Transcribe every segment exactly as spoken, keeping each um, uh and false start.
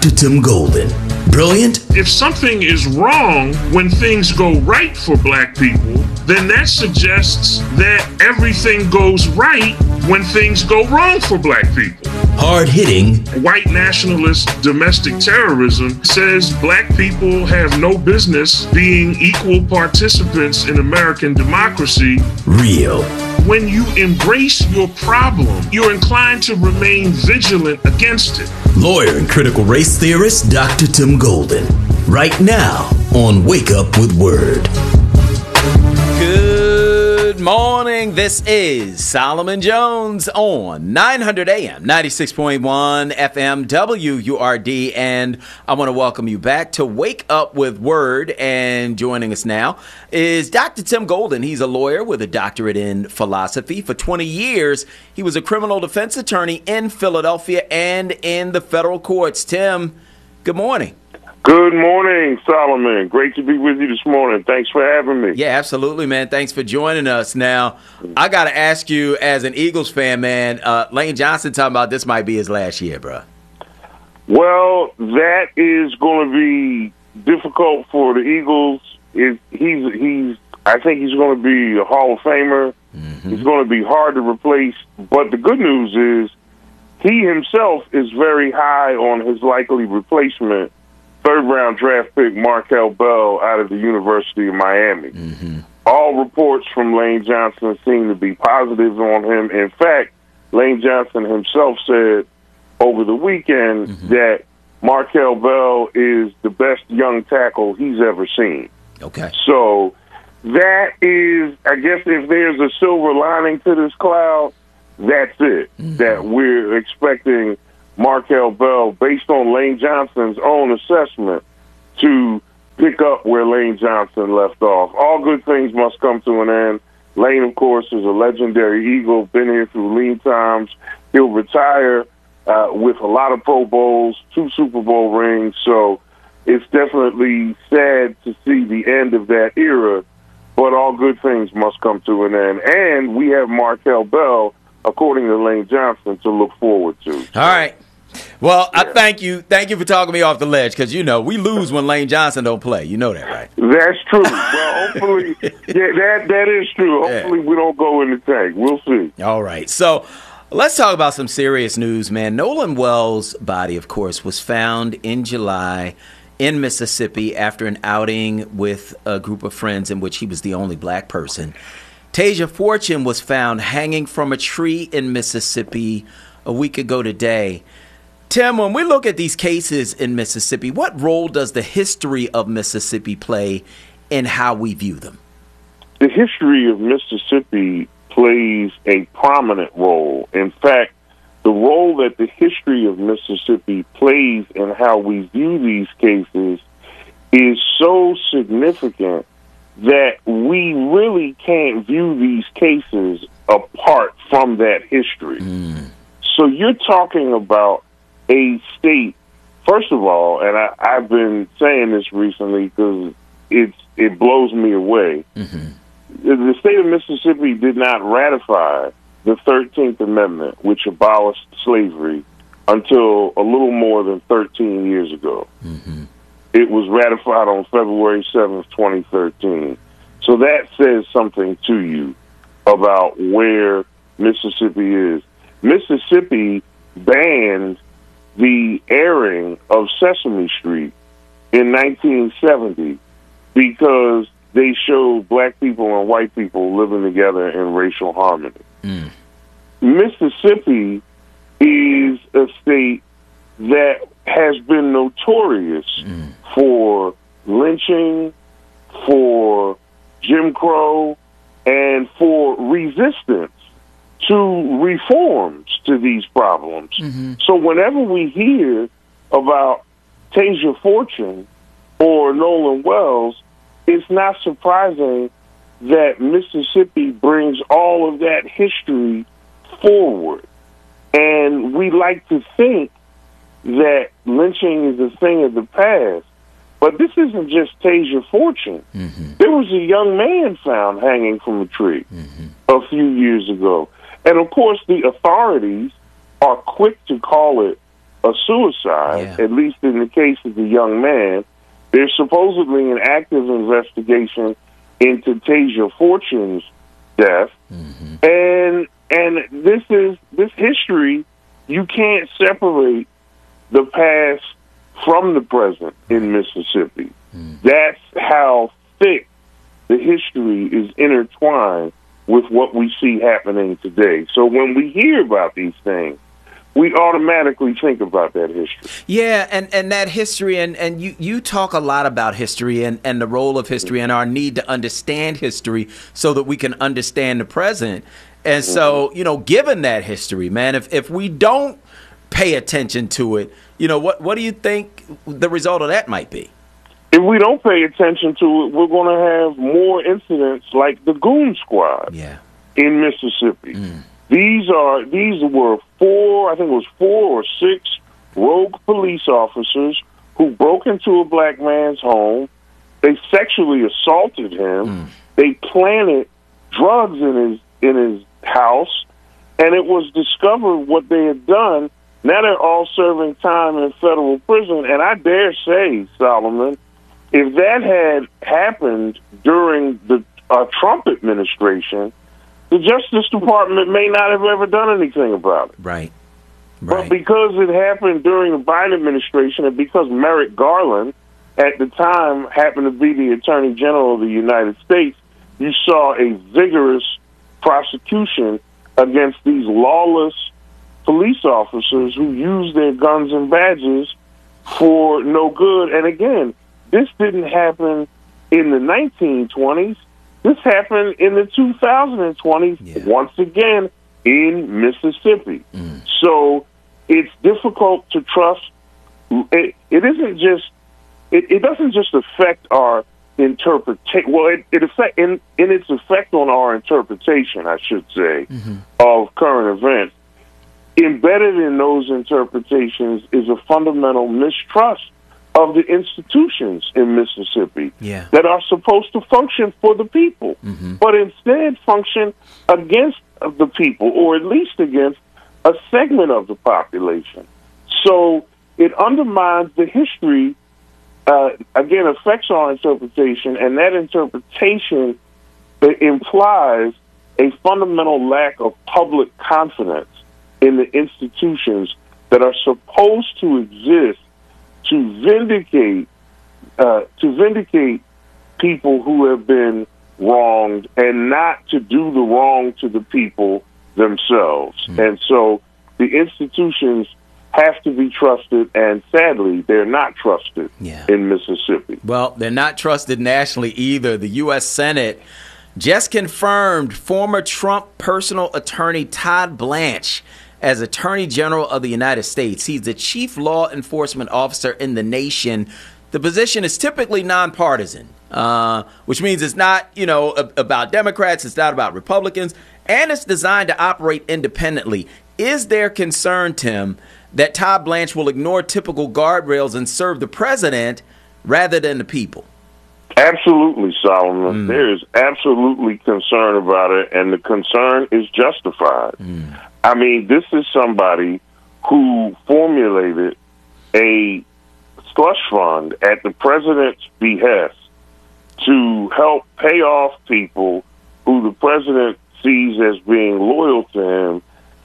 Doctor Tim Golden. Brilliant? If something is wrong when things go right for black people, then that suggests that everything goes right when things go wrong for black people. Hard-hitting. White nationalist domestic terrorism says black people have no business being equal participants in American democracy. Real. When you embrace your problem, you're inclined to remain vigilant against it. Lawyer and critical race theorist Doctor Tim Golden. Right now on Wake Up With Word. Good morning. This is Solomon Jones on nine hundred A M, ninety-six point one F M W U R D. And I want to welcome you back to Wake Up With Word. And joining us now is Doctor Tim Golden. He's a lawyer with a doctorate in philosophy. For twenty years, he was a criminal defense attorney in Philadelphia and in the federal courts. Tim, good morning. Good morning, Solomon. Great to be with you this morning. Thanks for having me. Yeah, absolutely, man. Thanks for joining us. Now, I got to ask you, as an Eagles fan, man, uh, Lane Johnson talking about this might be his last year, bro. Well, that is going to be difficult for the Eagles. It, he's, he's. I think he's going to be a Hall of Famer. Mm-hmm. He's going to be hard to replace. But the good news is he himself is very high on his likely replacement. Third-round draft pick Markel Bell out of the University of Miami. Mm-hmm. All reports from Lane Johnson seem to be positive on him. In fact, Lane Johnson himself said over the weekend mm-hmm. that Markel Bell is the best young tackle he's ever seen. Okay. So that is, I guess, if there's a silver lining to this cloud, that's it. Mm-hmm. That we're expecting Markel Bell, based on Lane Johnson's own assessment, to pick up where Lane Johnson left off. All good things must come to an end. Lane, of course, is a legendary Eagle, been here through lean times. He'll retire uh, with a lot of Pro Bowls, two Super Bowl rings, so it's definitely sad to see the end of that era, but all good things must come to an end. And we have Markel Bell, according to Lane Johnson, to look forward to. All right. Well, yeah. I thank you. Thank you for talking me off the ledge, because, you know, we lose when Lane Johnson don't play. You know that, right? That's true. Well, hopefully, yeah, that, that is true. Hopefully yeah. we don't go in the tank. We'll see. All right. So let's talk about some serious news, man. Nolan Wells' body, of course, was found in July in Mississippi after an outing with a group of friends in which he was the only black person. Tasia Fortune was found hanging from a tree in Mississippi a week ago today. Tim, when we look at these cases in Mississippi, what role does the history of Mississippi play in how we view them? The history of Mississippi plays a prominent role. In fact, the role that the history of Mississippi plays in how we view these cases is so significant that we really can't view these cases apart from that history. Mm. So you're talking about a state, first of all, and I, I've been saying this recently because it's it blows me away. Mm-hmm. The state of Mississippi did not ratify the thirteenth Amendment, which abolished slavery, until a little more than thirteen years ago. Mm-hmm. It was ratified on February seventh, twenty thirteen. So that says something to you about where Mississippi is. Mississippi banned the airing of Sesame Street in nineteen seventy because they showed black people and white people living together in racial harmony. Mm. Mississippi is a state that has been notorious mm. for lynching, for Jim Crow, and for resistance to reforms to these problems. Mm-hmm. So whenever we hear about Tasia Fortune or Nolan Wells, it's not surprising that Mississippi brings all of that history forward. And we like to think that lynching is a thing of the past. But this isn't just Tasia Fortune. Mm-hmm. There was a young man found hanging from a tree mm-hmm. a few years ago. And, of course, the authorities are quick to call it a suicide, Yeah. at least in the case of the young man. There's supposedly an active investigation into Tasia Fortune's death. Mm-hmm. And and this is this history, you can't separate the past from the present in Mississippi. Mm. That's how thick the history is intertwined with what we see happening today. So when we hear about these things, we automatically think about that history. Yeah, and, and that history, and, and you, you talk a lot about history and, and the role of history and our need to understand history so that we can understand the present. And so, you know, given that history, man, if, if we don't pay attention to it, you know, what, what do you think the result of that might be? If we don't pay attention to it, we're going to have more incidents like the Goon Squad Yeah. in Mississippi. Mm. These are these were four, I think it was four or six rogue police officers who broke into a black man's home. They sexually assaulted him. Mm. They planted drugs in his in his house, and it was discovered what they had done. Now they're all serving time in federal prison, and I dare say, Solomon, if that had happened during the uh, Trump administration, the Justice Department may not have ever done anything about it. Right. But Right. because it happened during the Biden administration, and because Merrick Garland at the time happened to be the Attorney General of the United States, you saw a vigorous prosecution against these lawless police officers who used their guns and badges for no good. And again, this didn't happen in the nineteen twenties. This happened in the two thousand twenties, Yeah. once again, in Mississippi. Mm. So it's difficult to trust. It, it isn't just, it, it doesn't just affect our interpretation. Well, it, it affect, in, in its effect on our interpretation, I should say, Mm-hmm. of current events. Embedded in those interpretations is a fundamental mistrust of the institutions in Mississippi Yeah. that are supposed to function for the people, Mm-hmm. but instead function against the people, or at least against a segment of the population. So it undermines the history, uh, again, affects our interpretation, and that interpretation uh, implies a fundamental lack of public confidence in the institutions that are supposed to exist to vindicate uh, to vindicate people who have been wronged, and not to do the wrong to the people themselves. Mm. And so the institutions have to be trusted, and sadly, they're not trusted Yeah. in Mississippi. Well, they're not trusted nationally either. The U S Senate just confirmed former Trump personal attorney Todd Blanche as Attorney General of the United States. He's the chief law enforcement officer in the nation. The position is typically nonpartisan, uh, which means it's not, you know, a- about Democrats, it's not about Republicans, and it's designed to operate independently. Is there concern, Tim, that Todd Blanche will ignore typical guardrails and serve the president rather than the people? Absolutely, Solomon. Mm. There is absolutely concern about it, and the concern is justified. Mm. I mean, this is somebody who formulated a slush fund at the president's behest to help pay off people who the president sees as being loyal to him.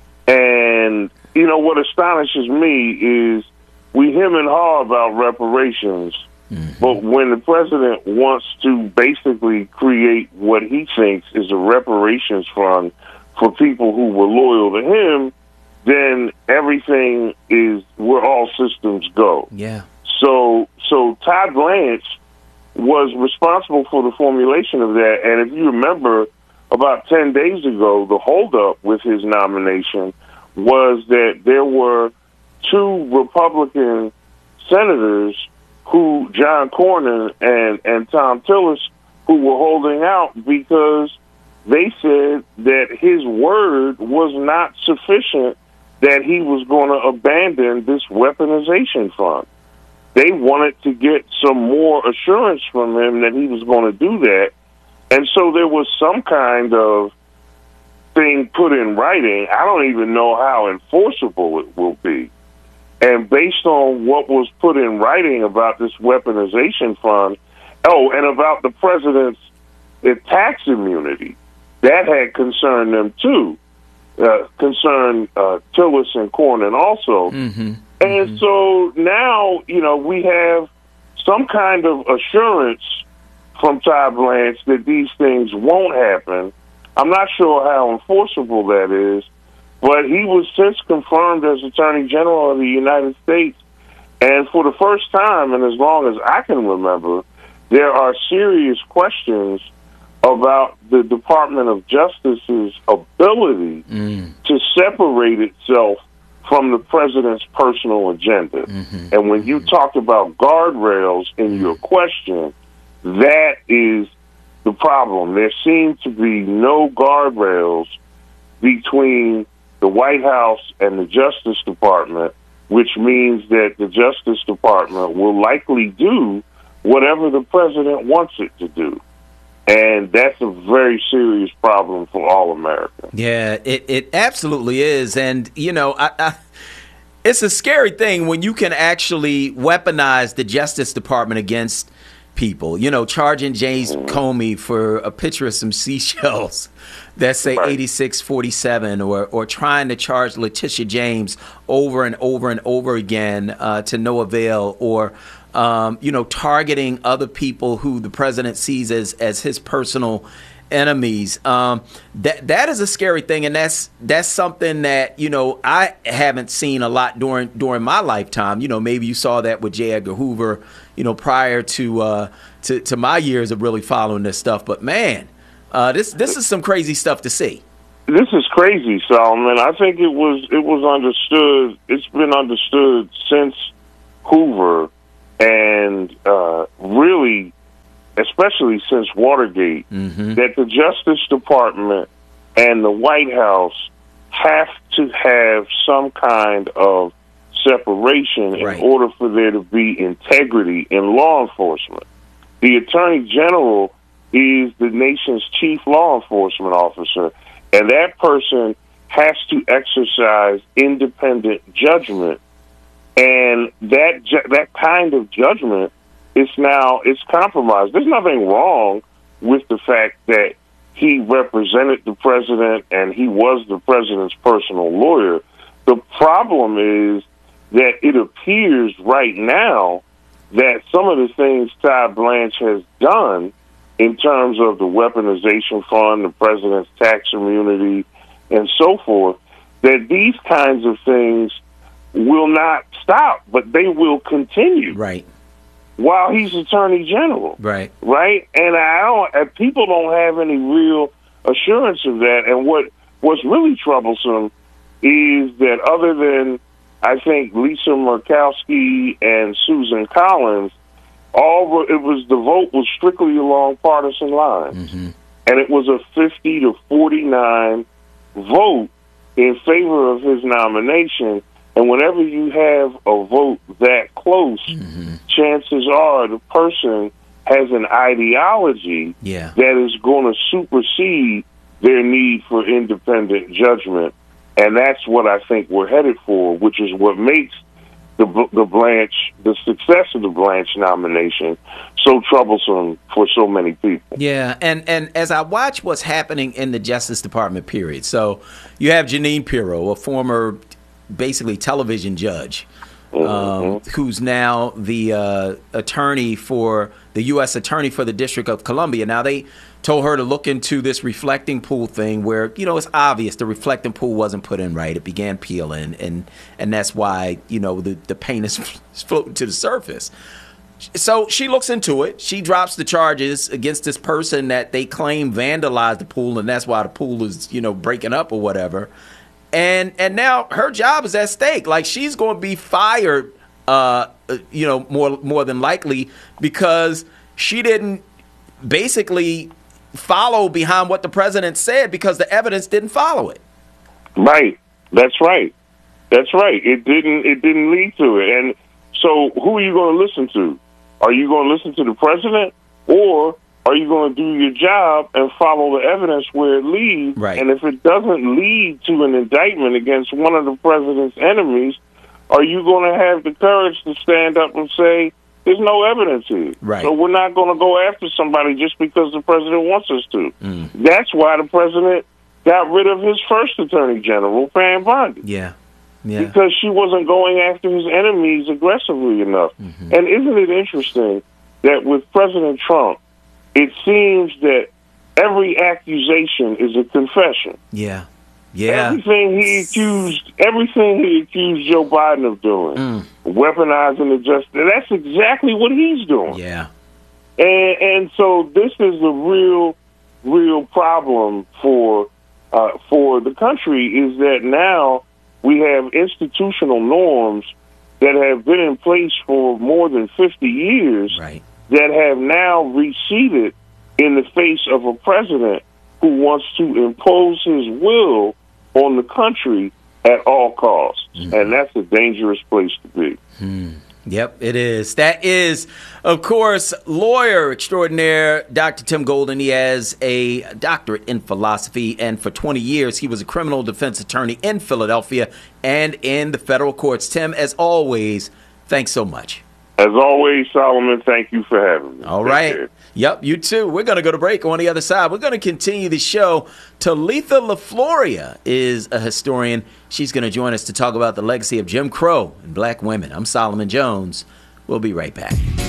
And, you know, what astonishes me is we hem and haw about reparations, Mm-hmm. but when the president wants to basically create what he thinks is a reparations fund for people who were loyal to him, then everything is where all systems go. Yeah. So, so Todd Blanche was responsible for the formulation of that. And if you remember, about ten days ago, the holdup with his nomination was that there were two Republican senators who, John Cornyn and, and Tom Tillis, who were holding out because they said that his word was not sufficient, that he was going to abandon this weaponization fund. They wanted to get some more assurance from him that he was going to do that. And so there was some kind of thing put in writing. I don't even know how enforceable it will be. And based on what was put in writing about this weaponization fund, oh, and about the president's uh, tax immunity, that had concerned them too, uh, concerned uh, Tillerson Cornyn also. Mm-hmm. And mm-hmm. so now, you know, we have some kind of assurance from Todd Blanche that these things won't happen. I'm not sure how enforceable that is, but he was since confirmed as Attorney General of the United States. And for the first time, and as long as I can remember, there are serious questions about the Department of Justice's ability mm. to separate itself from the president's personal agenda. Mm-hmm. And when you talk about guardrails in mm-hmm. your question, that is the problem. There seem to be no guardrails between the White House and the Justice Department, which means that the Justice Department will likely do whatever the president wants it to do. And that's a very serious problem for all Americans. Yeah, it, it absolutely is. And, you know, I, I, it's a scary thing when you can actually weaponize the Justice Department against people, you know, charging James mm-hmm. Comey for a picture of some seashells that say right. eighty-six forty-seven, or or trying to charge Letitia James over and over and over again uh, to no avail, or um, you know, targeting other people who the president sees as as his personal enemies. Um, that that is a scary thing, and that's that's something that, you know, I haven't seen a lot during during my lifetime. You know, maybe you saw that with J. Edgar Hoover, you know, prior to uh, to to my years of really following this stuff. But man, uh, this this is some crazy stuff to see. This is crazy, Solomon. I think it was it was understood. It's been understood since Hoover, and uh, really, especially since Watergate, mm-hmm. that the Justice Department and the White House have to have some kind of separation right. in order for there to be integrity in law enforcement. The Attorney General is the nation's chief law enforcement officer, and that person has to exercise independent judgment. And that ju- that kind of judgment is now it's compromised. There's nothing wrong with the fact that he represented the president and he was the president's personal lawyer. The problem is that it appears right now that some of the things Todd Blanche has done in terms of the weaponization fund, the president's tax immunity, and so forth, that these kinds of things will not stop, but they will continue. Right. While he's Attorney General. Right. Right? And I don't, and people don't have any real assurance of that. And what what's really troublesome is that other than, I think, Lisa Murkowski and Susan Collins, all it was the vote was strictly along partisan lines. Mm-hmm. And it was a fifty to forty-nine vote in favor of his nomination. And whenever you have a vote that close, mm-hmm. chances are the person has an ideology yeah. that is going to supersede their need for independent judgment. And that's what I think we're headed for, which is what makes the the Blanche, the success of the Blanche nomination so troublesome for so many people. Yeah, and, and as I watch what's happening in the Justice Department, period. So you have Jeanine Pirro, a former basically television judge, um, mm-hmm. who's now the uh, attorney for the U S attorney for the District of Columbia. Now, they told her to look into this reflecting pool thing where, you know, it's obvious the reflecting pool wasn't put in right. It began peeling, and and that's why, you know, the, the paint is floating to the surface. So she looks into it. She drops the charges against this person that they claim vandalized the pool, and that's why the pool is, you know, breaking up or whatever. And and now her job is at stake. Like, she's going to be fired, uh, you know, more more than likely, because she didn't basically follow behind what the president said because the evidence didn't follow it. Right. That's right. That's right. It didn't. It didn't lead to it. And so, who are you going to listen to? Are you going to listen to the president, or are you going to do your job and follow the evidence where it leads? Right. And if it doesn't lead to an indictment against one of the president's enemies, are you going to have the courage to stand up and say, there's no evidence here? Right. So we're not going to go after somebody just because the president wants us to. Mm. That's why the president got rid of his first attorney general, Pam Bondi. Yeah. Yeah. Because she wasn't going after his enemies aggressively enough. Mm-hmm. And isn't it interesting that with President Trump, it seems that every accusation is a confession. Yeah. Yeah. Everything he accused, everything he accused Joe Biden of doing, mm. weaponizing the justice, that's exactly what he's doing. Yeah. And, and so this is a real, real problem for uh, for the country, is that now we have institutional norms that have been in place for more than fifty years, right, that have now receded in the face of a president who wants to impose his will on the country at all costs. Mm-hmm. And that's a dangerous place to be. Hmm. Yep, it is. That is, of course, lawyer extraordinaire Doctor Tim Golden. He has a doctorate in philosophy, and for twenty years, he was a criminal defense attorney in Philadelphia and in the federal courts. Tim, as always, thanks so much. As always, Solomon, thank you for having me. All right. Take care. Yep, you too. We're going to go to break. On the other side, we're going to continue the show. Talitha LaFloria is a historian. She's going to join us to talk about the legacy of Jim Crow and black women. I'm Solomon Jones. We'll be right back.